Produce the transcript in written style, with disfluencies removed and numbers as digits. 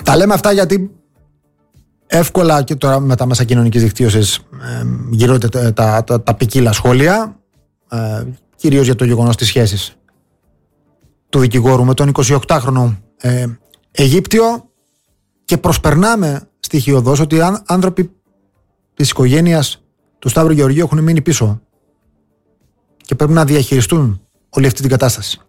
Τα λέμε αυτά γιατί εύκολα και τώρα με τα μέσα κοινωνικής δικτύωσης γυρώνται τα ποικίλα σχόλια, κυρίως για το γεγονός της σχέσης του δικηγόρου με τον 28χρονο Αιγύπτιο, και προσπερνάμε στοιχειωδώς ότι άνθρωποι της οικογένειας του Σταύρου Γεωργίου έχουν μείνει πίσω και πρέπει να διαχειριστούν όλη αυτή την κατάσταση.